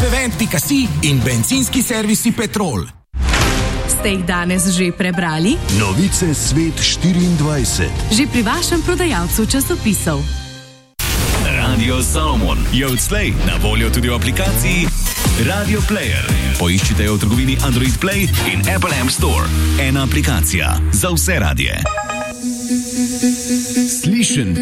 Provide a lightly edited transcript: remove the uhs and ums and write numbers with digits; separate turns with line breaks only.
Pevent.si in bencinski servisi Petrol.
Ste jih danes že prebrali?
Novice Svet 24.
Že pri vašem prodajalcu časopisov.
Radio Solomon je odslej na voljo tudi v aplikaciji Radio Player. Poiščite jo v trgovini Android Play in Apple App Store. Ena aplikacija za vse radije.
Slišen